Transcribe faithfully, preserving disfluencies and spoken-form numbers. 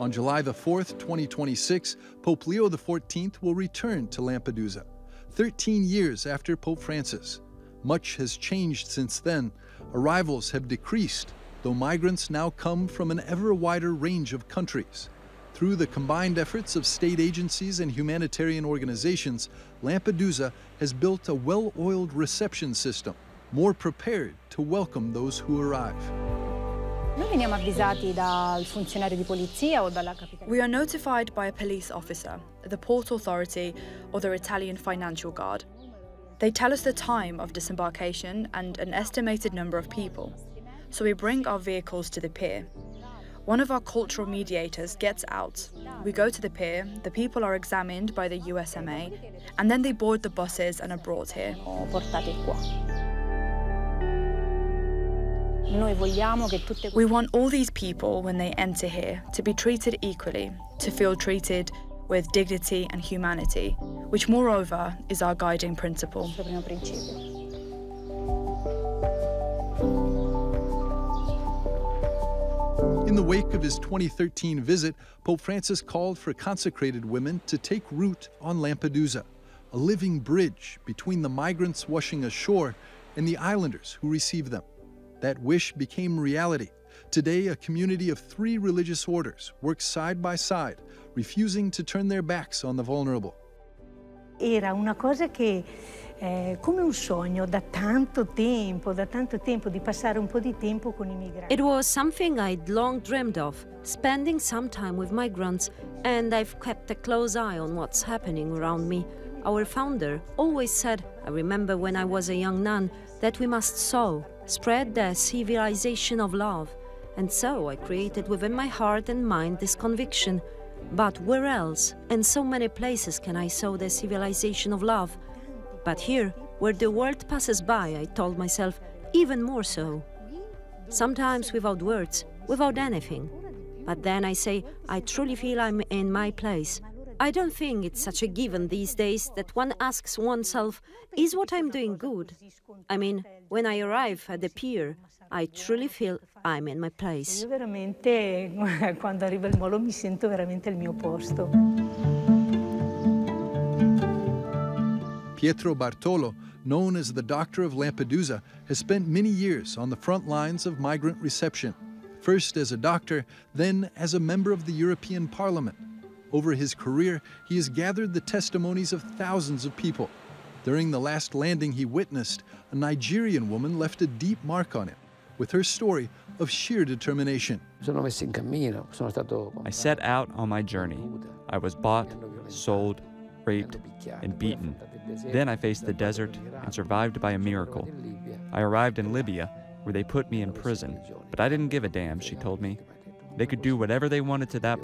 On July the fourth, twenty twenty-six, Pope Leo the fourteenth will return to Lampedusa, thirteen years after Pope Francis. Much has changed since then. Arrivals have decreased, though migrants now come from an ever wider range of countries. Through the combined efforts of state agencies and humanitarian organizations, Lampedusa has built a well-oiled reception system, more prepared to welcome those who arrive. We are notified by a police officer, the Port Authority, or the Italian Financial Guard. They tell us the time of disembarkation and an estimated number of people, so we bring our vehicles to the pier. One of our cultural mediators gets out. We go to the pier, the people are examined by the U S M A, and then they board the buses and are brought here. We want all these people, when they enter here, to be treated equally, to feel treated with dignity and humanity, which moreover is our guiding principle. In the wake of his twenty thirteen visit, Pope Francis called for consecrated women to take root on Lampedusa, a living bridge between the migrants washing ashore and the islanders who receive them. That wish became reality. Today, a community of three religious orders works side by side, refusing to turn their backs on the vulnerable. Era una cosa che, eh, come un sogno, da tanto tempo, da tanto tempo, di passare un po' di tempo con i migranti. It was something I'd long dreamed of, spending some time with migrants, and I've kept a close eye on what's happening around me. Our founder always said, I remember when I was a young nun, that we must sow, spread the civilization of love. And so I created within my heart and mind this conviction. But where else, in so many places, can I sow the civilization of love? But here, where the world passes by, I told myself, even more so. Sometimes without words, without anything. But then I say, I truly feel I'm in my place. I don't think it's such a given these days that one asks oneself, is what I'm doing good? I mean, when I arrive at the pier, I truly feel I'm in my place. Io veramente, quando arrivo al molo, mi sento veramente al mio posto. Pietro Bartolo, known as the Doctor of Lampedusa, has spent many years on the front lines of migrant reception, first as a doctor, then as a member of the European Parliament. Over his career, he has gathered the testimonies of thousands of people. During the last landing he witnessed, a Nigerian woman left a deep mark on him, with her story of sheer determination. I set out on my journey. I was bought, sold, raped, and beaten. Then I faced the desert and survived by a miracle. I arrived in Libya, where they put me in prison, but I didn't give a damn, she told me. They could do whatever they wanted to that